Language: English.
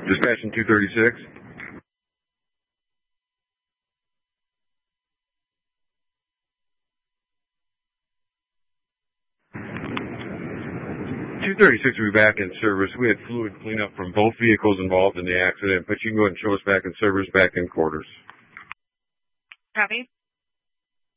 Dispatching 236. 236 will be back in service. We had fluid cleanup from both vehicles involved in the accident, but you can go ahead and show us back in service, back in quarters. Copy.